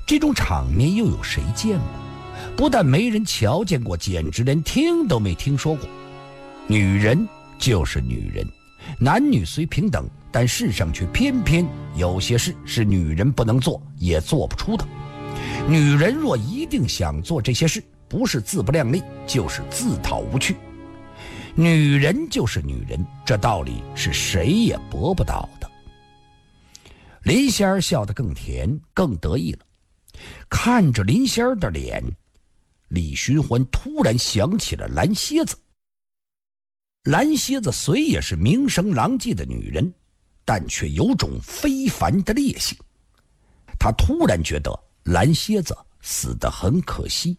这种场面又有谁见过？不但没人瞧见过，简直连听都没听说过。女人就是女人，男女虽平等，但世上却偏偏有些事是女人不能做也做不出的。女人若一定想做这些事，不是自不量力，就是自讨无趣。女人就是女人，这道理是谁也驳不倒的。林仙儿笑得更甜，更得意了。看着林仙儿的脸，李寻欢突然想起了蓝蝎子。蓝蝎子虽也是名声狼藉的女人，但却有种非凡的烈性。他突然觉得蓝蝎子死得很可惜。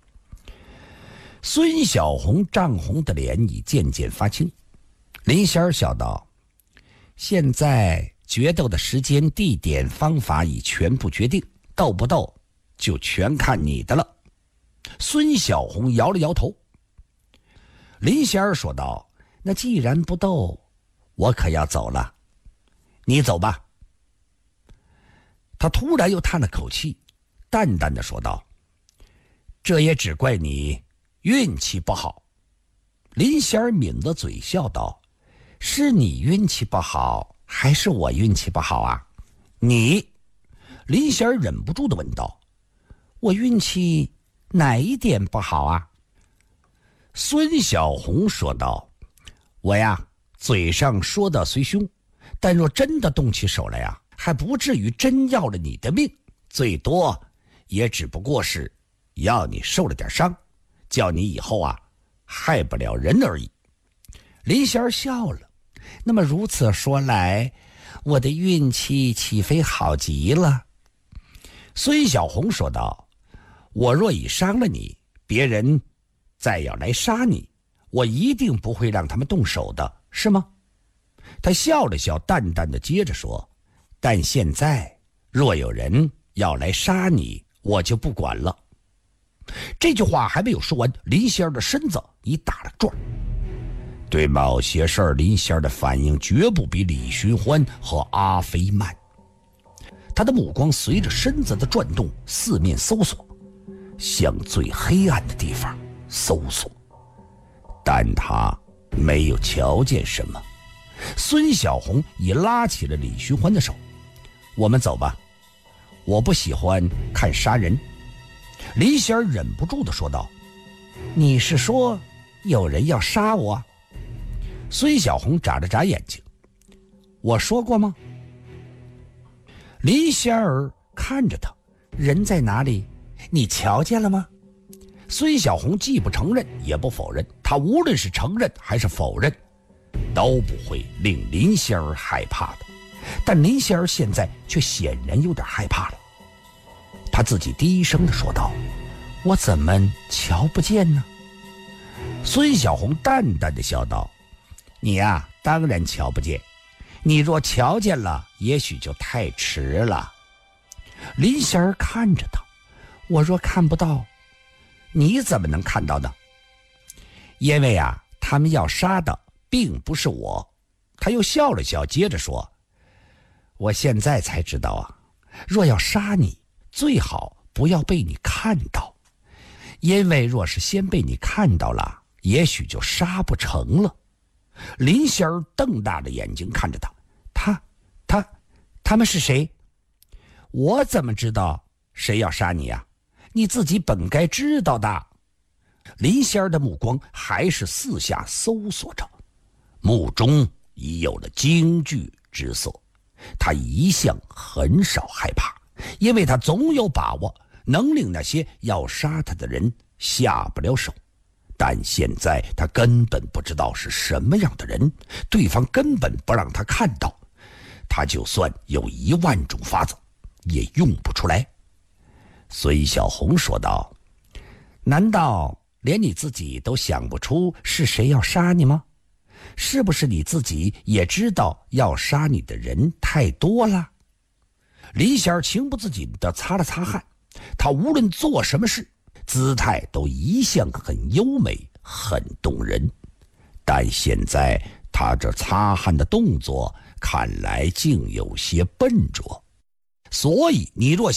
孙小红涨红的脸已渐渐发青。林仙儿笑道：现在决斗的时间、地点、方法已全部决定，斗不斗就全看你的了。孙小红摇了摇头。林仙儿说道：那既然不斗，我可要走了。你走吧。他突然又叹了口气，淡淡的说道：这也只怪你运气不好。林仙儿抿了嘴笑道：是你运气不好，还是我运气不好啊？你。林仙儿忍不住的问道：我运气哪一点不好啊？孙小红说道：我呀，嘴上说的虽凶，但若真的动起手来呀，还不至于真要了你的命，最多也只不过是要你受了点伤，叫你以后啊害不了人而已。林仙儿笑了：那么如此说来，我的运气岂非好极了？孙小红说道：我若已伤了你，别人再要来杀你，我一定不会让他们动手的，是吗？他笑了笑，淡淡的接着说：但现在若有人要来杀你，我就不管了。这句话还没有说完，林仙儿的身子已打了转。对某些事儿，林仙儿的反应绝不比李寻欢和阿飞慢。他的目光随着身子的转动四面搜索，向最黑暗的地方搜索，但他没有瞧见什么。孙小红已拉起了李寻欢的手：我们走吧，我不喜欢看杀人。林仙儿忍不住地说道：你是说有人要杀我？孙小红眨了眨眼睛：我说过吗？林仙儿看着他：人在哪里？你瞧见了吗？孙小红既不承认也不否认，他无论是承认还是否认，都不会令林仙儿害怕的。但林仙儿现在却显然有点害怕了。他自己低声地说道：我怎么瞧不见呢？孙小红淡淡地笑道：你呀，当然瞧不见，你若瞧见了，也许就太迟了。林仙儿看着他：我若看不到，你怎么能看到呢？因为啊，他们要杀的并不是我。他又笑了笑，接着说：我现在才知道啊，若要杀你，最好不要被你看到，因为若是先被你看到了，也许就杀不成了。林仙儿瞪大了眼睛看着他：他们是谁？我怎么知道谁要杀你啊？你自己本该知道的。林仙儿的目光还是四下搜索着，目中已有了惊惧之色。他一向很少害怕，因为他总有把握能令那些要杀他的人下不了手。但现在他根本不知道是什么样的人，对方根本不让他看到，他就算有10000种法子也用不出来。孙小红说道：难道连你自己都想不出是谁要杀你吗？是不是你自己也知道要杀你的人太多了？林仙儿情不自禁地擦了擦汗，他无论做什么事，姿态都一向很优美，很动人。但现在他这擦汗的动作看来竟有些笨拙，所以你若